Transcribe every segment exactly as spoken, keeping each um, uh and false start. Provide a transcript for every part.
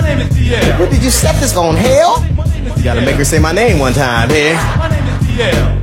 My name is D L. What did you set this on, hell? You gotta make her say my name one time, here. My name is D L.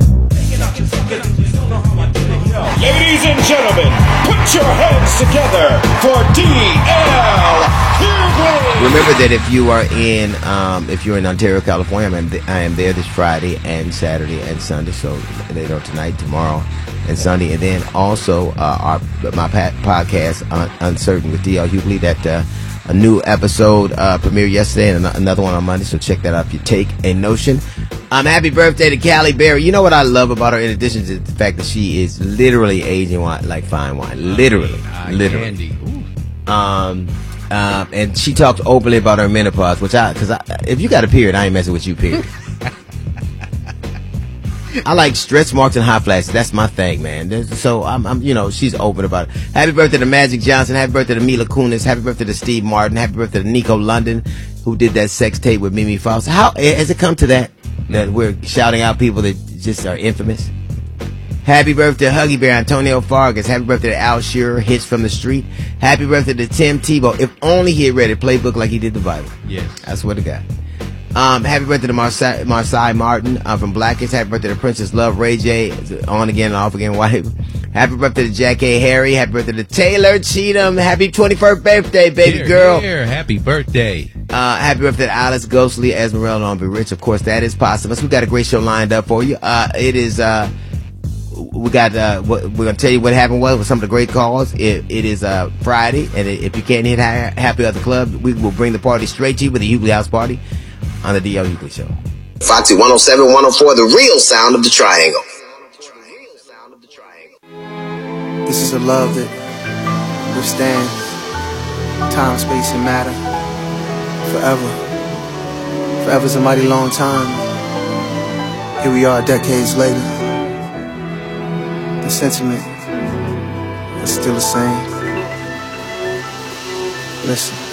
Ladies and gentlemen, put your hands together for D L Hughley. Remember that if you are in, um, if you're in Ontario, California, I'm in, I am there this Friday and Saturday and Sunday. So, you know, tonight, tomorrow, and Sunday, and then also uh, our my pa- podcast, Un- Uncertain with D L Hughley. That uh, a new episode uh, premiered yesterday, and another one on Monday. So check that out if you take a notion. Um, happy birthday to Callie Berry. You know what I love about her, in addition to the fact that she is literally aging wine, like fine wine, literally, uh, literally. Um, um, and she talks openly about her menopause, which I, because I, if you got a period, I ain't messing with you, period. I like stretch marks and hot flashes. That's my thing, man. There's, so I'm, I'm, you know, she's open about it. Happy birthday to Magic Johnson. Happy birthday to Mila Kunis. Happy birthday to Steve Martin. Happy birthday to Nico London, who did that sex tape with Mimi Faust. How has it come to that? That we're shouting out people that just are infamous. Happy birthday to Huggy Bear, Antonio Fargas. Happy birthday to Al Shearer, Hits from the Street. Happy birthday to Tim Tebow. If only he had read a playbook like he did the Bible. Yes. I swear to God. Um, happy birthday to Marci, Marci Martin uh, from Blackest. Happy birthday to Princess Love, Ray J, on again and off again wife. Happy birthday to Jack A. Harry. Happy birthday to Taylor Cheatham. Happy twenty-first birthday, baby here, girl. Here. Happy birthday. Uh, happy birthday to Alice Ghostly, Esmeralda on Be Rich. Of course, that is possible. We got a great show lined up for you. Uh, it is, uh, we got, uh, what, we're going to tell you what happened was with some of the great calls. It, it is, uh, Friday, and if you can't hit ha- Happy at the Club, we will bring the party straight to you with the Hughley House Party on the D L Hughley Show. Foxy one oh seven, one oh four, the real sound of the triangle. This is a love that withstands time, space, and matter forever. Forever's a mighty long time. Here we are decades later. The sentiment is still the same. Listen.